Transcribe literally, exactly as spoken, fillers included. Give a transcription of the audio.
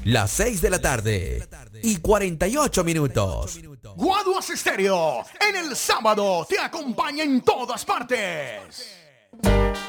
las seis de la tarde y cuarenta y ocho minutos. Guaduas Estéreo, en el sábado te acompaña en todas partes.